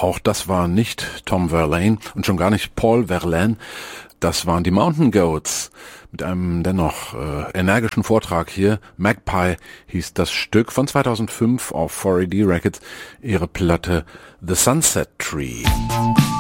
Auch das war nicht Tom Verlaine und schon gar nicht Paul Verlaine. Das waren die Mountain Goats mit einem dennoch energischen Vortrag hier. Magpie hieß das Stück von 2005 auf 4AD Records, ihre Platte The Sunset Tree.